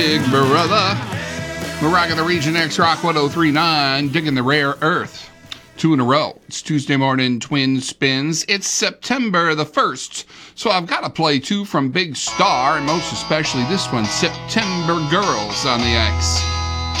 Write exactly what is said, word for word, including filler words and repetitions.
Big Brother. We're rocking the Region X Rock one oh three point nine, digging the rare earth. Two in a row. It's Tuesday morning twin spins. It's September the first, so I've got to play two from Big Star, and most especially this one, September Girls on the X.